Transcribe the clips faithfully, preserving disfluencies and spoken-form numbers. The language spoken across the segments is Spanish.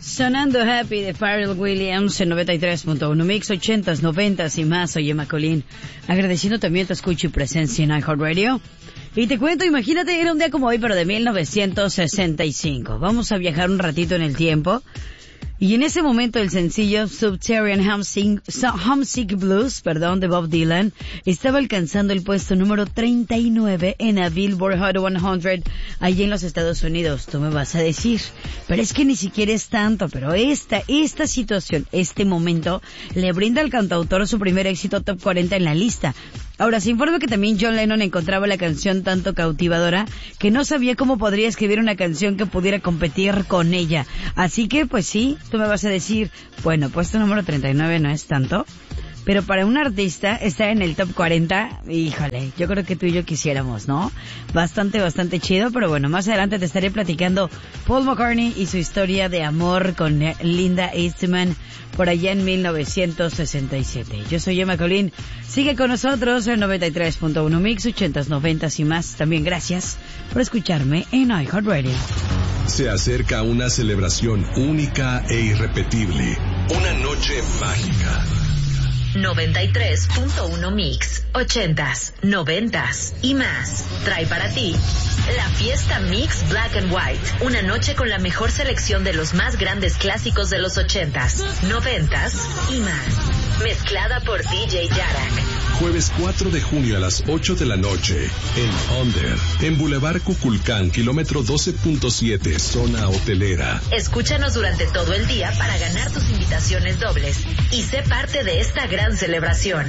Sonando Happy de Pharrell Williams en noventa y tres punto uno Mix, ochentas, noventas y más. Soy Emma Colín, agradeciendo también tu escucha y presencia en iHeartRadio. Y te cuento, imagínate, era un día como hoy, pero de mil novecientos sesenta y cinco. Vamos a viajar un ratito en el tiempo. Y en ese momento el sencillo Subterranean Homesick, Homesick Blues, perdón, de Bob Dylan, estaba alcanzando el puesto número treinta y nueve en la Billboard Hot cien, allí en los Estados Unidos. Tú me vas a decir, pero es que ni siquiera es tanto, pero esta, esta situación, este momento, le brinda al cantautor su primer éxito top cuarenta en la lista. Ahora, se informa que también John Lennon encontraba la canción tanto cautivadora que no sabía cómo podría escribir una canción que pudiera competir con ella. Así que, pues sí, tú me vas a decir, bueno, puesto número treinta y nueve no es tanto, pero para un artista estar en el top cuarenta, híjole, yo creo que tú y yo quisiéramos, ¿no? Bastante, bastante chido, pero bueno, más adelante te estaré platicando Paul McCartney y su historia de amor con Linda Eastman por allá en mil novecientos sesenta y siete. Yo soy Emma Colín, sigue con nosotros en noventa y tres punto uno Mix, ochentas, noventas y más. También gracias por escucharme en iHeartRadio. Se acerca una celebración única e irrepetible, una noche mágica. noventa y tres punto uno Mix, ochentas, noventas y más. Trae para ti la fiesta Mix Black and White. Una noche con la mejor selección de los más grandes clásicos de los ochentas, noventas y más. Mezclada por D J Yarak. Jueves cuatro de junio a las ocho de la noche en Under, en Boulevard Cuculcán, kilómetro doce punto siete, zona hotelera. Escúchanos durante todo el día para ganar tus invitaciones dobles y sé parte de esta gran celebración.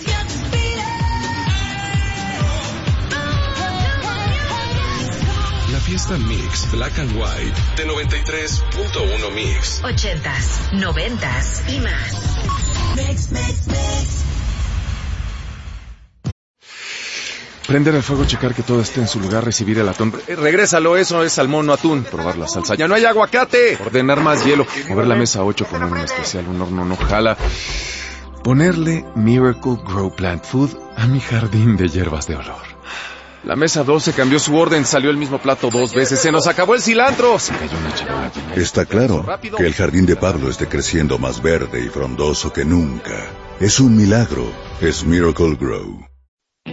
La fiesta Mix Black and White de noventa y tres punto uno Mix. Ochentas, noventas y más. Mix, mix, mix. Prender el fuego, checar que todo esté en su lugar, recibir el atún. Eh, regrésalo, eso es salmón, no atún. Probar la salsa. ¡Ya no hay aguacate! Ordenar más hielo. Mover la mesa ocho, poner un especial, un horno no jala. Ponerle Miracle Grow Plant Food a mi jardín de hierbas de olor. La mesa doce cambió su orden, salió el mismo plato dos veces. ¡Se nos acabó el cilantro! Se cayó una charola. Está claro que el jardín de Pablo esté creciendo más verde y frondoso que nunca. Es un milagro. Es Miracle Grow.